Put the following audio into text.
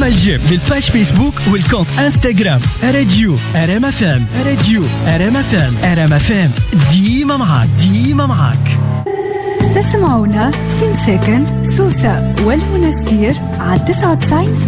اعمل جيم للباج فيسبوك والكونت انستغرام راديو ار ام اف ام. راديو ار ام اف ام. ار ام اف ام ديما معاك. تسمعونا في مساكن سوسة والمنستير على 99.